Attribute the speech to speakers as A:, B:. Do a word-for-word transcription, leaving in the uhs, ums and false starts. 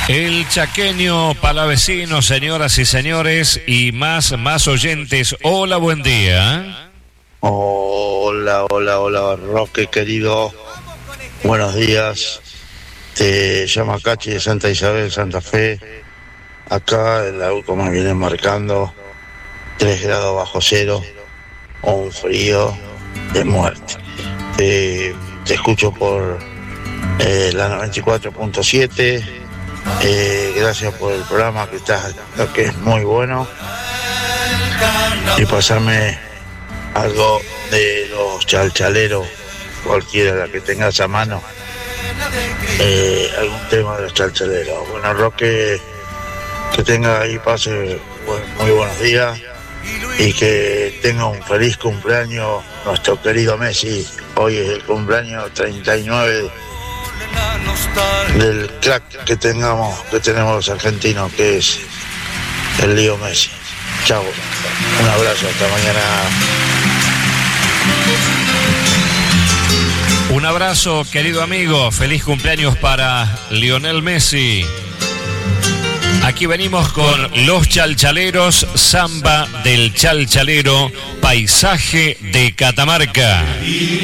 A: El chaqueño palavecino, señoras y señores, y más, más oyentes. Hola, buen día.
B: Hola, hola, hola, Roque querido. Buenos días. Te llama Cachi de Santa Isabel, Santa Fe. Acá en la U, como viene marcando, tres grados bajo cero, o un frío de muerte. Te, te escucho por eh, la noventa y cuatro punto siete. Eh, gracias por el programa que estás, que es muy bueno. Y pasame algo de los chalchaleros, cualquiera la que tengas a mano. Eh, algún tema de los chalchaleros. Bueno, Roque, que tenga ahí, pase bueno, muy buenos días y que tenga un feliz cumpleaños nuestro querido Messi. Hoy es el cumpleaños treinta y nueve del crack que tengamos, que tenemos los argentinos, que es el Leo Messi. Chao, un abrazo, hasta mañana.
A: Un abrazo, querido amigo, feliz cumpleaños para Lionel Messi. Aquí venimos con Los Chalchaleros, Samba del Chalchalero, Paisaje de Catamarca.